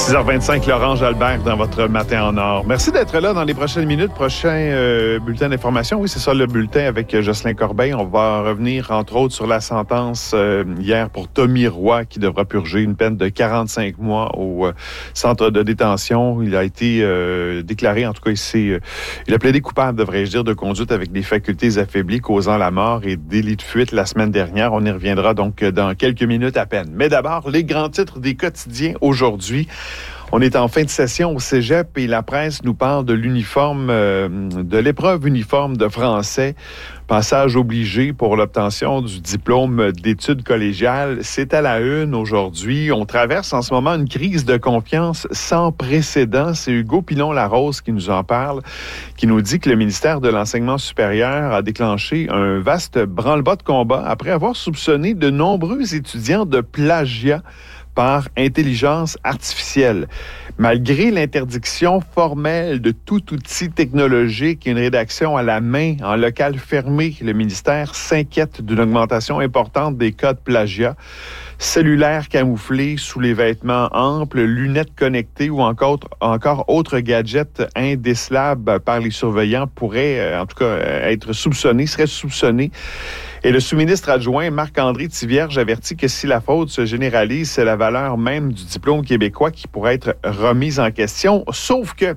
6h25, Laurent Albert dans votre Matin en or. Merci d'être là dans les prochaines minutes. Prochain bulletin d'information. Oui, c'est ça le bulletin avec Jocelyn Corbeil. On va revenir, entre autres, sur la sentence hier pour Tommy Roy qui devra purger une peine de 45 mois au centre de détention. Il a été déclaré, en tout cas, il a plaidé coupable, devrais-je dire, de conduite avec des facultés affaiblies causant la mort et délit de fuite la semaine dernière. On y reviendra donc dans quelques minutes à peine. Mais d'abord, les grands titres des quotidiens aujourd'hui. On est en fin de session au Cégep et la presse nous parle de l'uniforme, de l'épreuve uniforme de français. Passage obligé pour l'obtention du diplôme d'études collégiales. C'est à la une aujourd'hui. On traverse en ce moment une crise de confiance sans précédent. C'est Hugo Pilon-Larose qui nous en parle, qui nous dit que le ministère de l'Enseignement supérieur a déclenché un vaste branle-bas de combat après avoir soupçonné de nombreux étudiants de plagiat par intelligence artificielle. Malgré l'interdiction formelle de tout outil technologique et une rédaction à la main en local fermé, le ministère s'inquiète d'une augmentation importante des cas de plagiat. Cellulaires camouflés sous les vêtements amples, lunettes connectées ou encore autres gadgets indécelables par les surveillants pourraient, en tout cas, seraient soupçonnés. Et le sous-ministre adjoint Marc-André Thivierge avertit que si la faute se généralise, c'est la valeur même du diplôme québécois qui pourrait être remise en question. Sauf que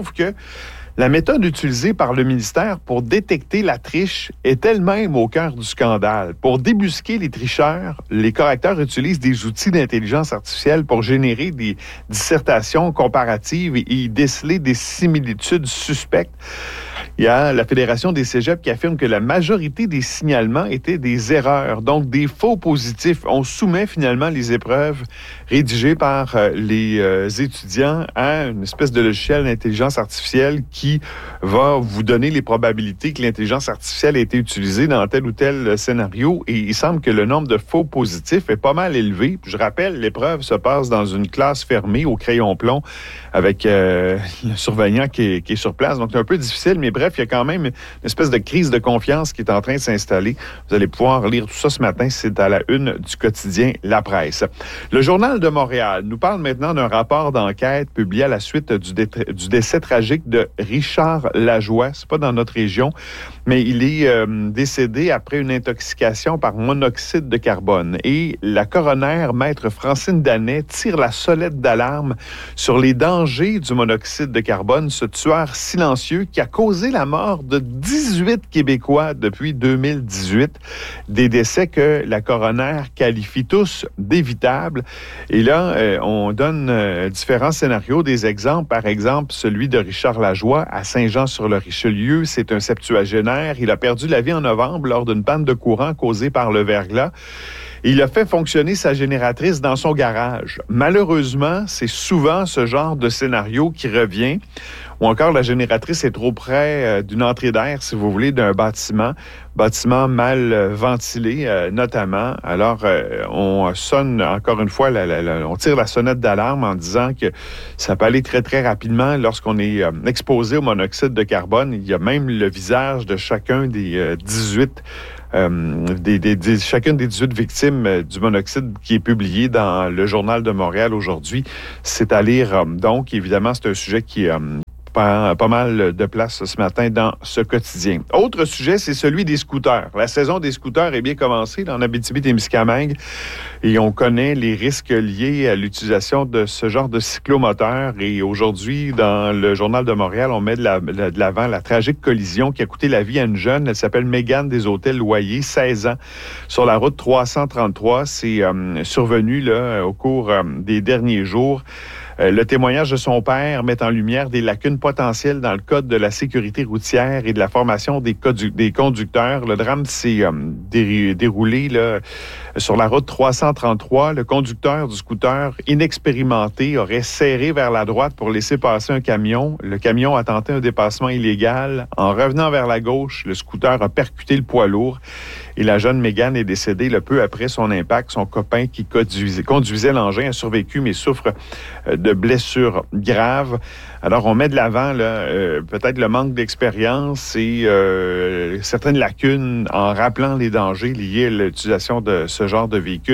la méthode utilisée par le ministère pour détecter la triche est elle-même au cœur du scandale. Pour débusquer les tricheurs, les correcteurs utilisent des outils d'intelligence artificielle pour générer des dissertations comparatives et y déceler des similitudes suspectes. Il y a la Fédération des cégeps qui affirme que la majorité des signalements étaient des erreurs, donc des faux positifs. On soumet finalement les épreuves rédigées par les étudiants à une espèce de logiciel d'intelligence artificielle qui va vous donner les probabilités que l'intelligence artificielle a été utilisée dans tel ou tel scénario. Et il semble que le nombre de faux positifs est pas mal élevé. Je rappelle, l'épreuve se passe dans une classe fermée au crayon plomb avec le surveillant qui est sur place. Donc, c'est un peu difficile, mais bref, il y a quand même une espèce de crise de confiance qui est en train de s'installer. Vous allez pouvoir lire tout ça ce matin. C'est à la une du quotidien La Presse. Le Journal de Montréal nous parle maintenant d'un rapport d'enquête publié à la suite du décès tragique de Richard Lajoie. C'est pas dans notre région, mais il est décédé après une intoxication par monoxyde de carbone. Et la coroner, maître Francine Danet, tire la sonnette d'alarme sur les dangers du monoxyde de carbone, ce tueur silencieux qui a causé la mort de 18 Québécois depuis 2018. Des décès que la coroner qualifie tous d'évitables. Et là, on donne différents scénarios, des exemples. Par exemple, celui de Richard Lajoie à Saint-Jean-sur-le-Richelieu. C'est un septuagénaire. Il a perdu la vie en novembre lors d'une panne de courant causée par le verglas. Il a fait fonctionner sa génératrice dans son garage. Malheureusement, c'est souvent ce genre de scénario qui revient. Ou encore, la génératrice est trop près d'une entrée d'air, si vous voulez, d'un bâtiment mal ventilé, notamment. Alors, on sonne, encore une fois, on tire la sonnette d'alarme en disant que ça peut aller très, très rapidement lorsqu'on est exposé au monoxyde de carbone. Il y a même le visage de chacun des 18 chacune des 18 victimes du monoxyde qui est publié dans le Journal de Montréal aujourd'hui. C'est à lire. Donc, évidemment, c'est un sujet qui prend pas mal de place ce matin dans ce quotidien. Autre sujet, c'est celui des scooters. La saison des scooters est bien commencée en Abitibi-Témiscamingue et on connaît les risques liés à l'utilisation de ce genre de cyclomoteur. Et aujourd'hui, dans le Journal de Montréal, on met de l'avant la tragique collision qui a coûté la vie à une jeune. Elle s'appelle Mégane des Hôtels-Loyer, 16 ans, sur la route 333. C'est survenu là, au cours des derniers jours. Le témoignage de son père met en lumière des lacunes potentielles dans le code de la sécurité routière et de la formation des conducteurs. Le drame s'est déroulé là, sur la route 333. Le conducteur du scooter inexpérimenté aurait serré vers la droite pour laisser passer un camion. Le camion a tenté un dépassement illégal. En revenant vers la gauche, le scooter a percuté le poids lourd. Et la jeune Mégane est décédée peu après son impact. Son copain qui conduisait l'engin a survécu, mais souffre de blessures graves. Alors, on met de l'avant peut-être le manque d'expérience et certaines lacunes en rappelant les dangers liés à l'utilisation de ce genre de véhicule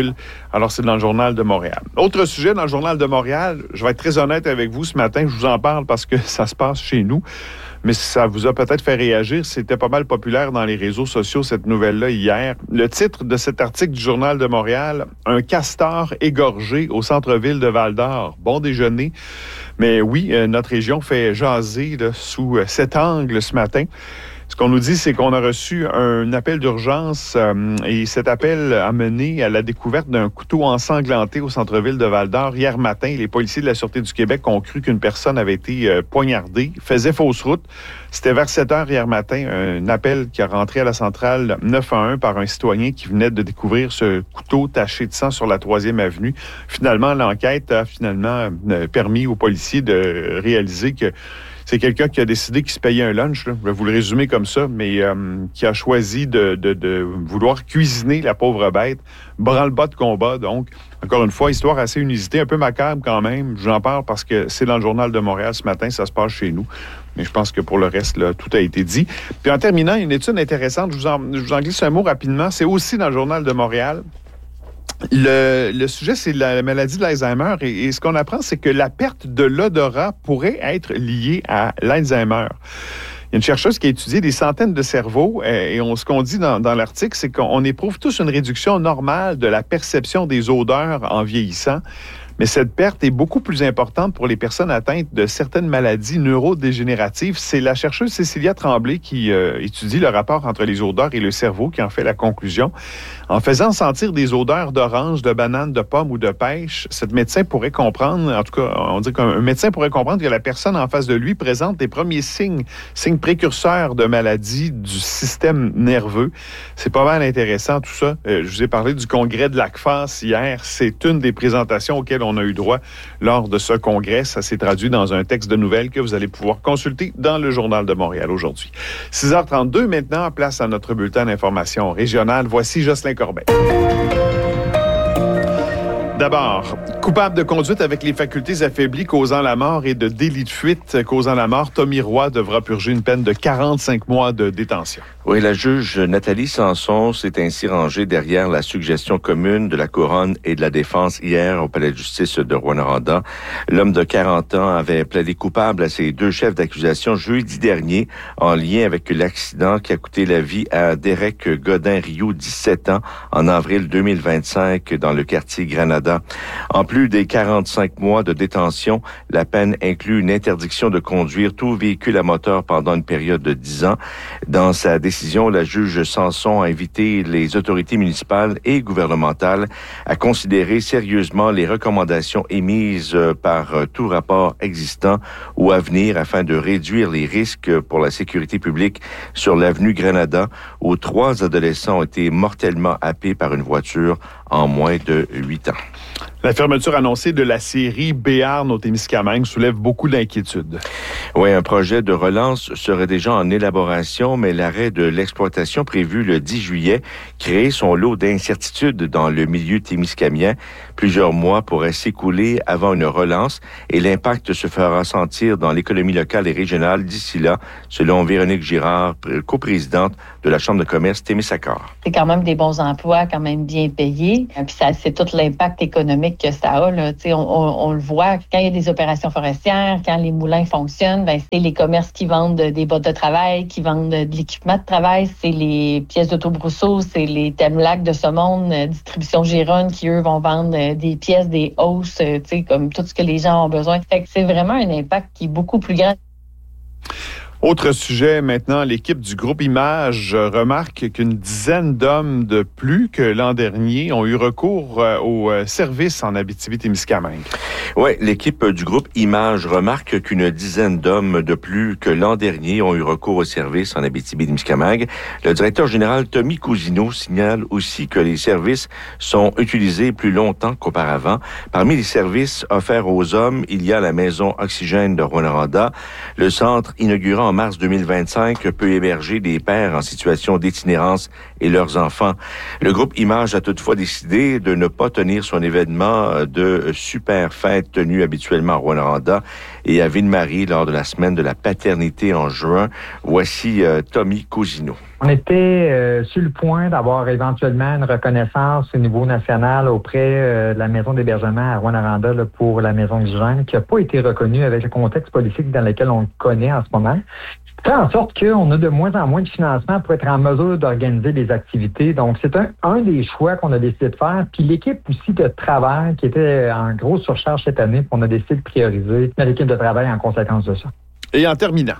Alors, c'est dans le Journal de Montréal. Autre sujet dans le Journal de Montréal, je vais être très honnête avec vous ce matin, je vous en parle parce que ça se passe chez nous, mais ça vous a peut-être fait réagir. C'était pas mal populaire dans les réseaux sociaux, cette nouvelle-là, hier. Le titre de cet article du Journal de Montréal, « Un castor égorgé au centre-ville de Val-d'Or. Bon déjeuner ». Mais oui, notre région fait jaser là, sous cet angle ce matin. Ce qu'on nous dit, c'est qu'on a reçu un appel d'urgence et cet appel a mené à la découverte d'un couteau ensanglanté au centre-ville de Val-d'Or. Hier matin, les policiers de la Sûreté du Québec ont cru qu'une personne avait été poignardée, faisait fausse route. C'était vers 7 heures hier matin, un appel qui a rentré à la centrale 911 par un citoyen qui venait de découvrir ce couteau taché de sang sur la 3e avenue. Finalement, l'enquête a permis aux policiers de réaliser que c'est quelqu'un qui a décidé qu'il se payait un lunch, là. Je vais vous le résumer comme ça, mais qui a choisi de vouloir cuisiner la pauvre bête. Branle-bas de combat, donc. Encore une fois, histoire assez inusitée, un peu macabre quand même. J'en parle parce que c'est dans le Journal de Montréal ce matin, ça se passe chez nous. Mais je pense que pour le reste, là, tout a été dit. Puis en terminant, une étude intéressante, je vous en glisse un mot rapidement, c'est aussi dans le Journal de Montréal. Le sujet, c'est la maladie de l'Alzheimer et ce qu'on apprend, c'est que la perte de l'odorat pourrait être liée à l'Alzheimer. Il y a une chercheuse qui a étudié des centaines de cerveaux et ce qu'on dit dans l'article, c'est qu'on éprouve tous une réduction normale de la perception des odeurs en vieillissant. Mais cette perte est beaucoup plus importante pour les personnes atteintes de certaines maladies neurodégénératives. C'est la chercheuse Cécilia Tremblay qui étudie le rapport entre les odeurs et le cerveau qui en fait la conclusion. En faisant sentir des odeurs d'orange, de banane, de pomme ou de pêche, cette médecin pourrait comprendre, en tout cas, on dit qu'un médecin pourrait comprendre que la personne en face de lui présente les premiers signes précurseurs de maladies du système nerveux. C'est pas mal intéressant tout ça. Je vous ai parlé du congrès de l'ACFAS hier. C'est une des présentations auxquelles on a eu droit lors de ce congrès. Ça s'est traduit dans un texte de nouvelles que vous allez pouvoir consulter dans le Journal de Montréal aujourd'hui. 6h32 maintenant, place à notre bulletin d'information régionale. Voici Jocelyn Corbeil. D'abord, coupable de conduite avec les facultés affaiblies causant la mort et de délit de fuite causant la mort, Tommy Roy devra purger une peine de 45 mois de détention. Oui, la juge Nathalie Sanson s'est ainsi rangée derrière la suggestion commune de la Couronne et de la Défense hier au Palais de justice de Rouyn-Noranda. L'homme de 40 ans avait plaidé coupable à ses 2 chefs d'accusation jeudi dernier en lien avec l'accident qui a coûté la vie à Derek Godin-Rioux, 17 ans, en avril 2025 dans le quartier Granada. En plus des 45 mois de détention, la peine inclut une interdiction de conduire tout véhicule à moteur pendant une période de 10 ans. Dans sa décision, la juge Sanson a invité les autorités municipales et gouvernementales à considérer sérieusement les recommandations émises par tout rapport existant ou à venir afin de réduire les risques pour la sécurité publique sur l'avenue Granada, où 3 adolescents ont été mortellement happés par une voiture en moins de 8 ans. La fermeture annoncée de la série Béarn au Témiscamingue soulève beaucoup d'inquiétudes. Oui, un projet de relance serait déjà en élaboration, mais l'arrêt de l'exploitation prévu le 10 juillet crée son lot d'incertitudes dans le milieu témiscamien. Plusieurs mois pourraient s'écouler avant une relance et l'impact se fera sentir dans l'économie locale et régionale d'ici là, selon Véronique Girard, coprésidente de la Chambre de commerce Témiscamingue. C'est quand même des bons emplois, quand même bien payés. Puis ça, c'est tout l'impact économique que ça a. Là. On le voit quand il y a des opérations forestières, quand les moulins fonctionnent, c'est les commerces qui vendent des bottes de travail, qui vendent de l'équipement de travail, c'est les pièces d'autobrousseau, c'est les Temlac de ce monde, Distribution Gironne qui, eux, vont vendre des pièces, des hausses, comme tout ce que les gens ont besoin. Fait que c'est vraiment un impact qui est beaucoup plus grand. Autre sujet maintenant, l'équipe du groupe Image remarque qu'une dizaine d'hommes de plus que l'an dernier ont eu recours au service en Abitibi-Témiscamingue. Oui, l'équipe du groupe Image remarque qu'une dizaine d'hommes de plus que l'an dernier ont eu recours au service en Abitibi-Témiscamingue. Le directeur général Tommy Cousineau signale aussi que les services sont utilisés plus longtemps qu'auparavant. Parmi les services offerts aux hommes, il y a la maison Oxygène de Rouyn-Noranda. Le centre inaugurant en mars 2025 peut héberger des pères en situation d'itinérance et leurs enfants. Le groupe Image a toutefois décidé de ne pas tenir son événement de super fête tenu habituellement à Rouyn-Noranda et à Ville-Marie lors de la semaine de la paternité en juin. Voici Tommy Cousineau. On était sur le point d'avoir éventuellement une reconnaissance au niveau national auprès de la maison d'hébergement à Rouyn-Noranda pour la maison Xygène, qui n'a pas été reconnue avec le contexte politique dans lequel on le connaît en ce moment. Ça fait en sorte qu'on a de moins en moins de financement pour être en mesure d'organiser des activités. Donc, c'est un des choix qu'on a décidé de faire. Puis l'équipe aussi de travail qui était en grosse surcharge cette année, on a décidé de prioriser l'équipe de travail en conséquence de ça. Et en terminant,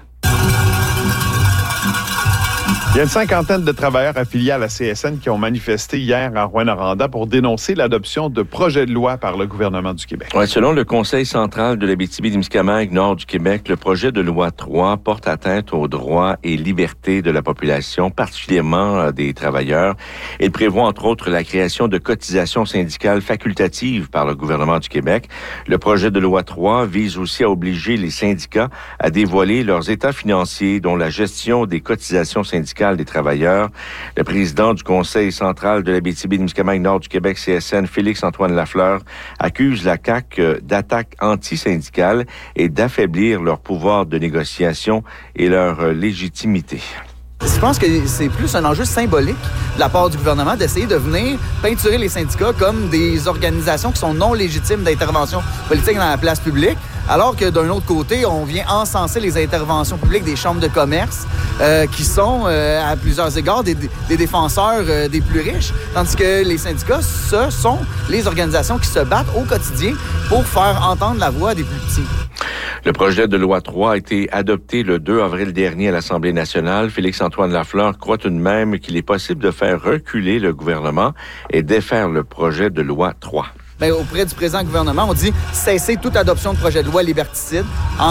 il y a une cinquantaine de travailleurs affiliés à la CSN qui ont manifesté hier à Rouyn-Noranda pour dénoncer l'adoption de projets de loi par le gouvernement du Québec. Ouais, selon le Conseil central de l'Abitibi-Témiscamingue, nord du Québec, le projet de loi 3 porte atteinte aux droits et libertés de la population, particulièrement des travailleurs. Il prévoit entre autres la création de cotisations syndicales facultatives par le gouvernement du Québec. Le projet de loi 3 vise aussi à obliger les syndicats à dévoiler leurs états financiers, dont la gestion des cotisations syndicales des travailleurs. Le président du Conseil central de l'Abitibi-Témiscamingue nord du Québec, CSN, Félix-Antoine Lafleur, accuse la CAQ d'attaque antisyndicale et d'affaiblir leur pouvoir de négociation et leur légitimité. Je pense que c'est plus un enjeu symbolique de la part du gouvernement d'essayer de venir peinturer les syndicats comme des organisations qui sont non légitimes d'intervention politique dans la place publique, alors que d'un autre côté, on vient encenser les interventions publiques des chambres de commerce qui sont, à plusieurs égards, des défenseurs des plus riches, tandis que les syndicats, ce sont les organisations qui se battent au quotidien pour faire entendre la voix des plus petits. Le projet de loi 3 a été adopté le 2 avril dernier à l'Assemblée nationale. Félix-Antoine Lafleur croit tout de même qu'il est possible de faire reculer le gouvernement et défaire le projet de loi 3. Bien, auprès du présent gouvernement, on dit cesser toute adoption de projet de loi liberticide.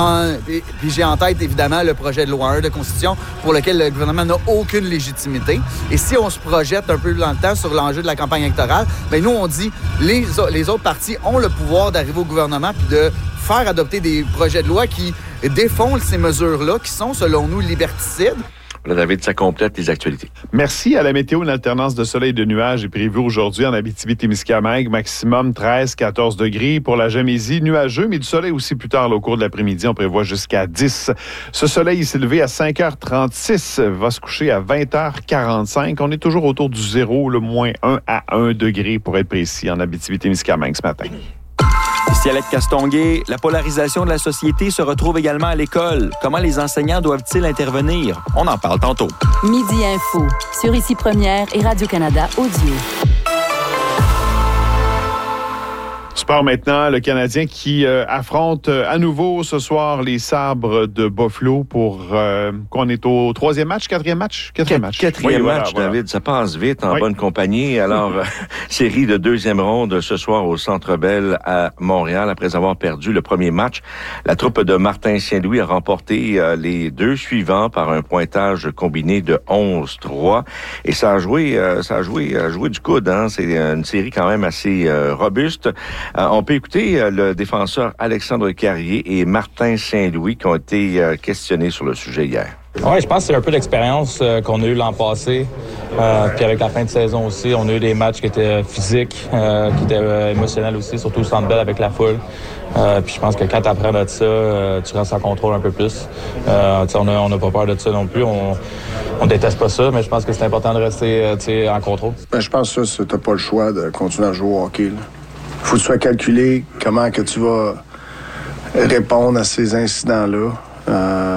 Puis j'ai en tête, évidemment, le projet de loi 1 de Constitution pour lequel le gouvernement n'a aucune légitimité. Et si on se projette un peu dans le temps sur l'enjeu de la campagne électorale, bien, nous, on dit les autres partis ont le pouvoir d'arriver au gouvernement puis de faire adopter des projets de loi qui défont ces mesures-là, qui sont, selon nous, liberticides. Voilà, David, ça complète les actualités. Merci. À la météo, une alternance de soleil et de nuages est prévue aujourd'hui en Abitibi-Témiscamingue. Maximum 13-14 degrés. Pour la Gamésie, nuageux, mais du soleil aussi plus tard au cours de l'après-midi. On prévoit jusqu'à 10. Ce soleil s'est levé à 5h36, va se coucher à 20h45. On est toujours autour du 0, le moins 1 à 1 degré pour être précis en Abitibi-Témiscamingue ce matin. Ici Alec Castonguay, la polarisation de la société se retrouve également à l'école. Comment les enseignants doivent-ils intervenir? On en parle tantôt. Midi Info, sur Ici Première et Radio-Canada Audio. Sport maintenant, le Canadien qui affronte à nouveau ce soir les Sabres de Buffalo pour qu'on est au troisième match, quatrième match? Quatrième oui, match, voilà. David. Ça passe vite en bonne compagnie. Alors, série de deuxième ronde ce soir au Centre Bell à Montréal. Après avoir perdu le premier match, la troupe de Martin Saint-Louis a remporté les deux suivants par un pointage combiné de 11-3. Et ça a joué du coude. Hein? C'est une série quand même assez robuste. On peut écouter le défenseur Alexandre Carrier et Martin Saint-Louis qui ont été questionnés sur le sujet hier. Oui, je pense que c'est un peu l'expérience qu'on a eu l'an passé. Puis avec la fin de saison aussi, on a eu des matchs qui étaient physiques, qui étaient émotionnels aussi, surtout au Centre Bell avec la foule. Puis je pense que quand tu apprends de ça, tu restes en contrôle un peu plus. On n'a pas peur de ça non plus. On déteste pas ça, mais je pense que c'est important de rester en contrôle. Ben, je pense que ça, t'as pas le choix de continuer à jouer au hockey. Faut que tu sois calculé comment que tu vas répondre à ces incidents-là.